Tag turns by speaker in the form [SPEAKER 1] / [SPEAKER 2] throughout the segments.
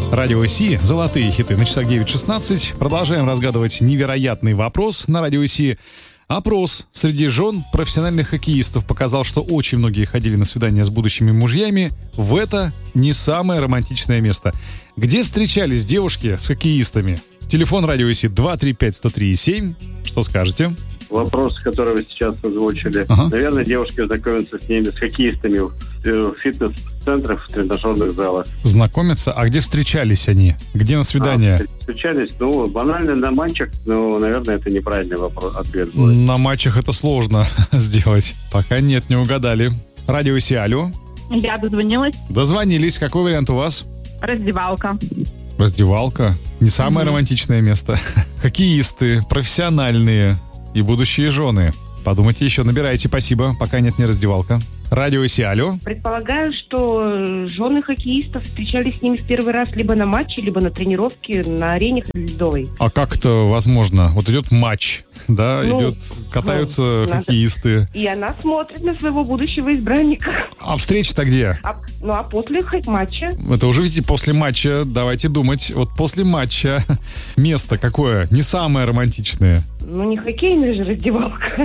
[SPEAKER 1] Радио Си, золотые хиты на часах 9:16. Продолжаем разгадывать невероятный вопрос на Радио Си. Опрос среди жен профессиональных хоккеистов показал, что очень многие ходили на свидания с будущими мужьями в это не самое романтичное место. Где встречались девушки с хоккеистами? Телефон Радио Си 235-103-7. Что скажете?
[SPEAKER 2] Вопрос, который вы сейчас озвучили. Наверное, девушки знакомятся с ними, с хоккеистами в фитнес-центрах, в тренажерных залах.
[SPEAKER 1] Знакомятся? А где встречались они? Где на свидания?
[SPEAKER 2] Встречались, банально на матчах, наверное, это неправильный ответ будет.
[SPEAKER 1] На матчах это сложно сделать. Пока нет, не угадали. Радио Си, алло.
[SPEAKER 3] Я дозвонилась.
[SPEAKER 1] Дозвонились. Какой вариант у вас?
[SPEAKER 3] Раздевалка.
[SPEAKER 1] Раздевалка? Не самое романтичное место. Хоккеисты, профессиональные и будущие жены. Подумайте еще, набирайте, спасибо. Пока нет, не раздевалка. Радио Си, алло.
[SPEAKER 4] Предполагаю, что жены хоккеистов встречались с ними в первый раз либо на матче, либо на тренировке на арене ледовой.
[SPEAKER 1] А как это возможно? Вот идет матч, да, катаются хоккеисты.
[SPEAKER 4] И она смотрит на своего будущего избранника.
[SPEAKER 1] А встреча-то где?
[SPEAKER 4] А после матча?
[SPEAKER 1] Это уже, видите, после матча. Давайте думать. Вот после матча место какое? Не самое романтичное.
[SPEAKER 4] Не хоккейная же раздевалка.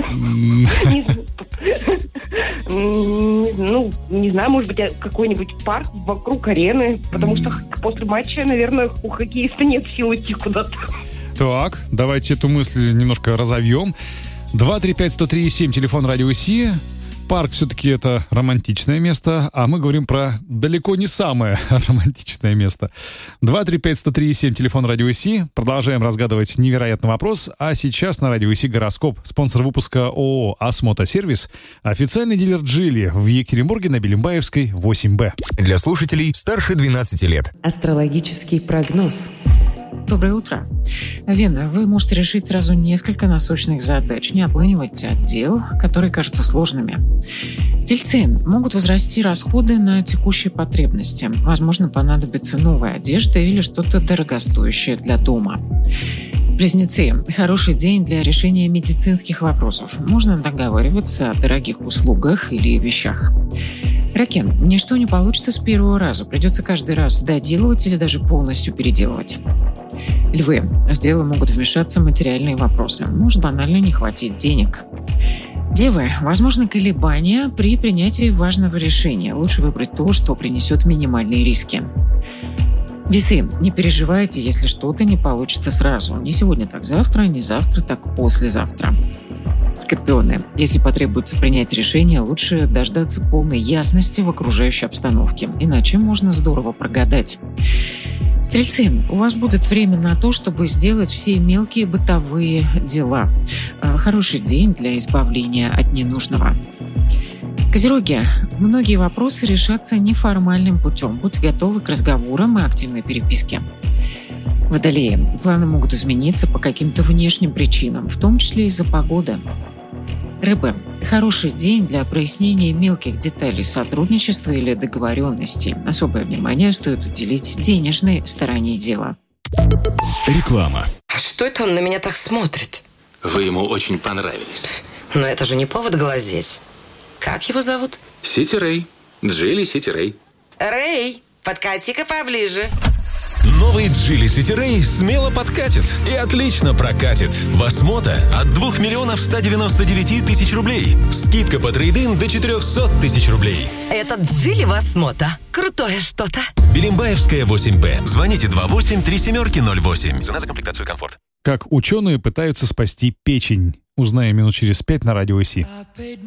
[SPEAKER 4] Не знаю, может быть, какой-нибудь парк вокруг арены, потому что после матча, наверное, у хоккеиста нет сил идти куда-то.
[SPEAKER 1] Так, давайте эту мысль немножко разовьем. 235-103-7, телефон Радио Си. Парк все-таки это романтичное место, а мы говорим про далеко не самое романтичное место. 235-103-7, телефон Радио Си. Продолжаем разгадывать невероятный вопрос. А сейчас на Радио Си гороскоп. Спонсор выпуска ООО «Осмотосервис». Официальный дилер «Джили» в Екатеринбурге на Белимбаевской, 8Б.
[SPEAKER 5] Для слушателей старше 12 лет.
[SPEAKER 6] Астрологический прогноз.
[SPEAKER 7] Доброе утро. Вена, вы можете решить сразу несколько насущных задач. Не отлынивайте от дел, которые кажутся сложными. Тельцы, могут возрасти расходы на текущие потребности. Возможно, понадобится новая одежда или что-то дорогостоящее для дома. Близнецы, хороший день для решения медицинских вопросов. Можно договариваться о дорогих услугах или вещах. Раки, ничто не получится с первого раза. Придется каждый раз доделывать или даже полностью переделывать. Львы, в дело могут вмешаться материальные вопросы. Может банально не хватить денег. Девы, возможны колебания при принятии важного решения. Лучше выбрать то, что принесет минимальные риски. Весы, не переживайте, если что-то не получится сразу. Не сегодня, так завтра, не завтра, так послезавтра. Скорпионы, если потребуется принять решение, лучше дождаться полной ясности в окружающей обстановке, иначе можно здорово прогадать. Стрельцы, у вас будет время на то, чтобы сделать все мелкие бытовые дела. Хороший день для избавления от ненужного. Козероги, многие вопросы решатся неформальным путем. Будьте готовы к разговорам и активной переписке. Водолеи, планы могут измениться по каким-то внешним причинам, в том числе из-за погоды. Рыбы, хороший день для прояснения мелких деталей сотрудничества или договоренностей. Особое внимание стоит уделить денежной стороне дела.
[SPEAKER 5] Реклама.
[SPEAKER 8] А что это он на меня так смотрит?
[SPEAKER 9] Вы ему очень понравились.
[SPEAKER 8] Но это же не повод глазеть. Как его зовут?
[SPEAKER 9] Сити Рэй. Джили Сити Рэй.
[SPEAKER 8] Рэй, подкати-ка поближе.
[SPEAKER 5] Новый Джили Сити Рэй смело подкатит и отлично прокатит. В Осмота от 2 199 000 рублей. Скидка по трейд-ин до 400 000 рублей.
[SPEAKER 8] Этот Джили в Осмота. Крутое что-то.
[SPEAKER 5] Белимбаевская, 8Б. Звоните 28-37-08. Цена за комплектацию комфорт.
[SPEAKER 1] Как ученые пытаются спасти печень. Узнаем минут через 5 на Радио Си.